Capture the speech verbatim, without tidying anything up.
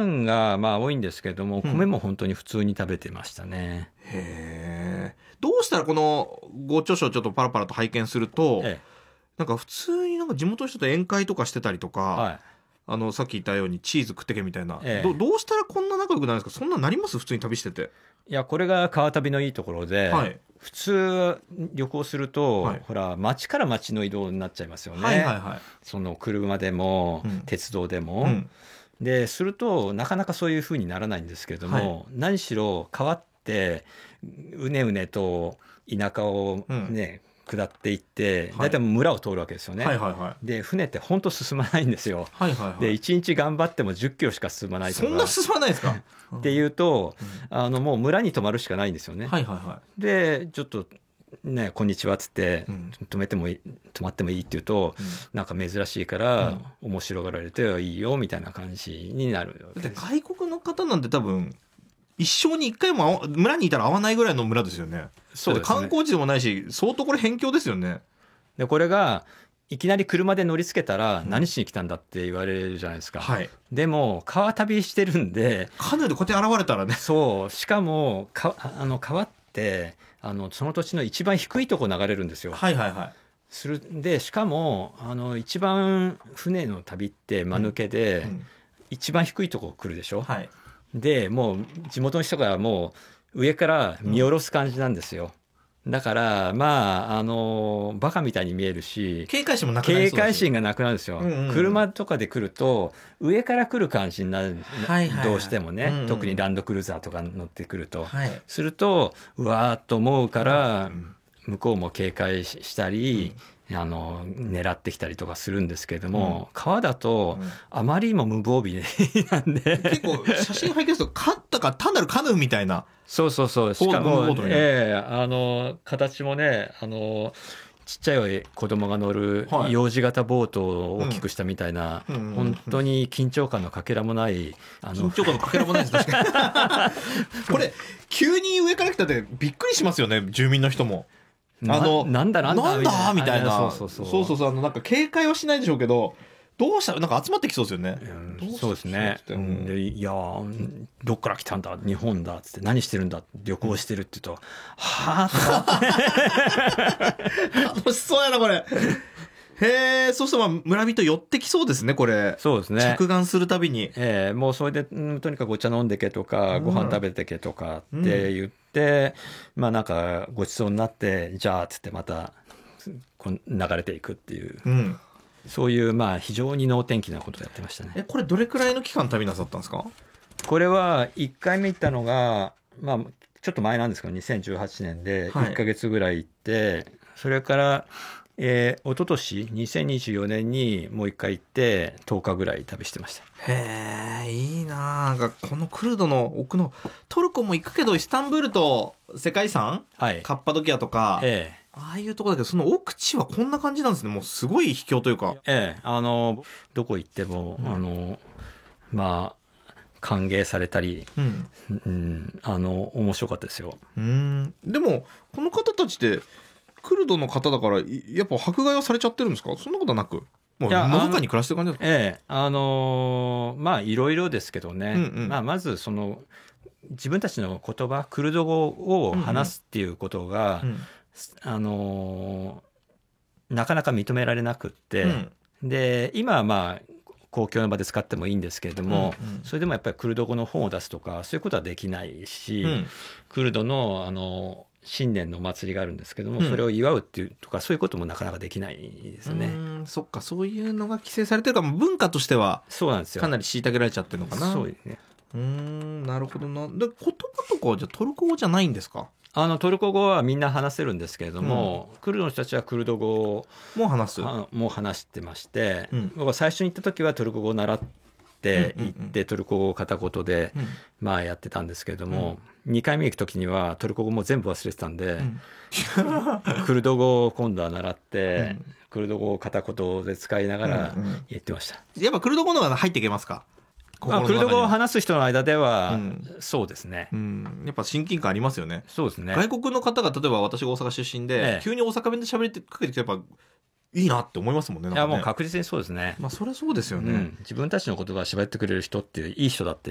飯がまあ多いんですけども、 うん米も本当に普通に食べてましたね。 へえ。どうしたらこのご著書をちょっとパラパラと拝見すると、 ええ、 なんか普通になんか地元の人と宴会とかしてたりとか、 はい、 あのさっき言ったようにチーズ食ってけみたいな、 ええ、 どどうしたらこんな仲良くなるんですか？そんななります？普通に旅してて。 いやこれが川旅のいいところで、 はい、 普通旅行すると、 はい、 ほら町から町の移動になっちゃいますよね。 はいはいはい。 その車でも、 うん、 鉄道でも、 うん、 でするとなかなかそういうふうにならないんですけれども、はい、何しろ川ってうねうねと田舎をね、うん、下っていって大体村を通るわけですよね。はいはいはい、で船って本当進まないんですよ。はいはいはい、でいちにち頑張ってもじゅっキロしか進まないとか。 そんな進まないですか？ っていうと、うん、あのもう村に泊まるしかないんですよね。 はいはいはい、 でちょっとね、こんにちはっつって、うん、止めてもいい、泊まってもいいって言うと、うん、なんか珍しいから、うん、面白がられてはいいよみたいな感じになる。 だって外国の方なんて多分一生に一回も村にいたら会わないぐらいの村ですよね。そうですね。観光地でもないし、相当これ辺境ですよね。 でこれがいきなり車で乗りつけたら何しに来たんだって言われるじゃないですか。はい、でも川旅してるんで、 カヌーでこうやって現れたらね。 そう、しかもかあの川ってあのその土地の一番低いとこ流れるんですよ。はいはいはい。するでしかもあの一番船の旅って間抜けで、うんうん、一番低いとこ来るでしょ。はい、でもう地元の人がもう上から見下ろす感じなんですよ。うん、だからまああのバカみたいに見えるし、 警戒心もなくなりそうですよ。 警戒心がなくなるんですよ。うんうんうん、車とかで来ると上から来る感じになる、はいはいはい、どうしてもね、うんうん、特にランドクルーザーとか乗ってくると、はい、するとうわーっと思うから、うん、向こうも警戒したり、うん、あの狙ってきたりとかするんですけれども、うん、川だとあまりにも無防備なんで結構写真拝見するとカッタか単なるカヌーみたいな。 そうそうそう。しかも、えー、あの形もね、あのちっちゃい子供が乗る幼児型ボートを大きくしたみたいな、はい、うん、本当に緊張感のかけらもない、 あの緊張感のかけらもないです確かにこれ急に上から来たってびっくりしますよね、住民の人も。 あのなんだなんだなんだみたいな。 そうそうそうそうそうそう、あのなんか警戒はしないでしょうけど、どうしたらなんか集まってきそうですよね。 うん、そうですね。うん、でいやどっから来たんだ日本だっつって、何してるんだ旅行してるって言うと、うん、はあ楽しそうやなこれ。へえ、そうするとまあ村人寄ってきそうですねこれ。 そうですね。 着岸するたびに。 えー、もうそれで、うん、とにかくお茶飲んでけとか、うん、ご飯食べてけとかって言って、うん、まあなんかごちそうになってじゃあっつってまたこう流れていくっていう。うん、そういうまあ非常に能天気なことをやってましたね。 え、これどれくらいの期間旅なさったんですか？ これはいっかいめ行ったのが、まあちょっと前なんですけどにせんじゅうはちねんでいっかげつぐらい行って、はい、それからえー、一昨年にせんにじゅうよねんにもう一回行ってとおかぐらい旅してました。 へえ、いいな。なんかこのクルドの奥のトルコも行くけどイスタンブールと世界遺産、はい、カッパドキアとか、ええ、ああいうところだけどその奥地はこんな感じなんですね。もうすごい秘境というか、 ええ、あのどこ行っても、うん、あのまあ歓迎されたり、うんうん、あの面白かったですよ。 うん、でもこの方たちってクルドの方だからやっぱ迫害はされちゃってるんですか？そんなことはなく、もうのどかに暮らしてる感じですか？ ええ、あのー、まあいろいろですけどね、うんうん、まあ、まずその自分たちの言葉クルド語を話すっていうことが、うんうん、あのー、なかなか認められなくって、うん、で今はまあ公共の場で使ってもいいんですけれども、うんうん、それでもやっぱりクルド語の本を出すとかそういうことはできないし、うん、クルドのあの新年のお祭りがあるんですけども、うん、それを祝うっていうとかそういうこともなかなかできないですね。 うん、そっか、そういうのが規制されてるから文化としてはそうなんですよ、 かなり虐げられちゃってるのかな。 そうですね。 うーん、なるほどな。で言葉とかはじゃあトルコ語じゃないんですか？ あのトルコ語はみんな話せるんですけれども、うん、クルドの人たちはクルド語も話すもう話してまして、うん、僕は最初に行った時はトルコ語を習ってって行ってトルコ語を片言でまあやってたんですけれども、にかいめ行く時にはトルコ語も全部忘れてたんで、クルド語を今度は習ってクルド語を片言で使いながら言ってました。 やっぱクルド語の方が入っていけますか？ まあ、クルド語を話す人の間ではそうですね、 うん、やっぱ親近感ありますよね。 そうですね。 外国の方が例えば私が大阪出身で、ええ、急に大阪弁で喋ってかけてきてやっぱいいなって思いますもんね。なんかね、 いやもう確実にそうですね。 まあそれはそうですよね、うん、 自分たちの言葉を喋ってくれる人っていい人だって